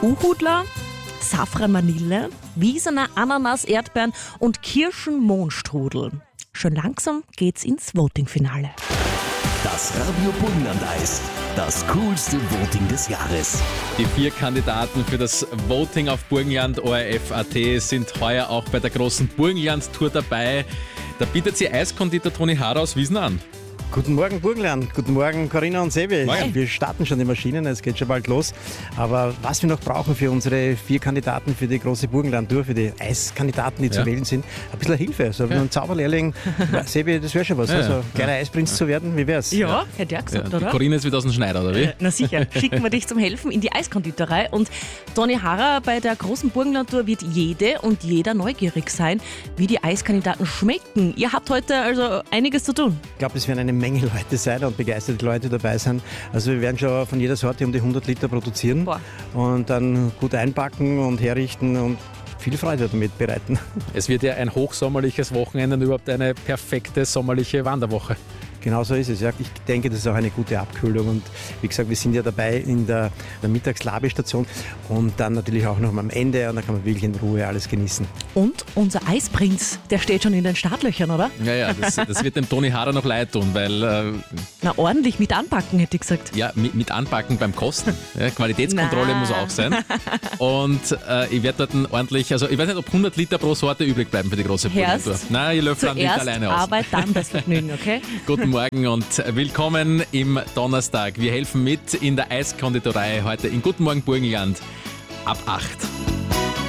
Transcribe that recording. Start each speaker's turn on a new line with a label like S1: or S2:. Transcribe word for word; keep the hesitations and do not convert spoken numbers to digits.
S1: Uhudler, Safran Vanille, Wiesener Ananas, Erdbeeren und Kirschen-Mohnstrudel. Schön langsam geht's ins Voting-Finale.
S2: Das Radio Burgenland-Eis. Das coolste Voting des Jahres.
S3: Die vier Kandidaten für das Voting auf Burgenland O R F Punkt A T sind heuer auch bei der großen Burgenland-Tour dabei. Da bietet sie Eiskonditor Toni Harrer aus Wiesn an.
S4: Guten Morgen Burgenland, guten Morgen Corinna und Sebi.
S3: Morgen.
S4: Wir starten schon die Maschinen, es geht schon bald los. Aber was wir noch brauchen für unsere vier Kandidaten für die große Burgenland-Tour, für die Eiskandidaten, die ja. zu wählen sind, ein bisschen Hilfe. So ja. ein Zauberlehrling, Sebi, das wäre schon was. Ja, also kleiner ja. Eisprinz ja. zu werden, wie wär's?
S1: Ja, ja. hätte ich auch gesagt,
S3: ja,
S1: oder?
S3: Corinna ist wieder aus dem Schneider, oder wie?
S1: Äh, na sicher, schicken wir dich zum Helfen in die Eiskonditorei. Und Toni Harrer, bei der großen Burgenland-Tour wird jede und jeder neugierig sein, wie die Eiskandidaten schmecken. Ihr habt heute also einiges zu tun.
S4: Ich glaube, es werden eine Menge Leute sein und begeisterte Leute dabei sein. Also wir werden schon von jeder Sorte um die hundert Liter produzieren. Boah. Und dann gut einpacken und herrichten und viel Freude damit bereiten.
S3: Es wird ja ein hochsommerliches Wochenende und überhaupt eine perfekte sommerliche Wanderwoche.
S4: Genau so ist es. Ja. Ich denke, das ist auch eine gute Abkühlung. Und wie gesagt, wir sind ja dabei in der, der Mittagslabestation und dann natürlich auch noch mal am Ende. Und da kann man wirklich in Ruhe alles genießen.
S1: Und unser Eisprinz, der steht schon in den Startlöchern, oder?
S3: Ja, ja, das, das wird dem Toni Harrer noch leid tun, weil... Äh,
S1: Na, ordentlich mit anpacken, hätte ich gesagt.
S3: Ja, mit, mit anpacken beim Kosten. Ja, Qualitätskontrolle muss auch sein. Und äh, ich werde dort ordentlich... Also ich weiß nicht, ob hundert Liter pro Sorte übrig bleiben für die große Burgenland-Tour. Nein, ich löffel nicht alleine aus.
S1: Arbeit, dann das Vergnügen, okay?
S3: Guten Morgen und willkommen im Donnerstag. Wir helfen mit in der Eiskonditorei heute in Guten Morgen Burgenland ab acht.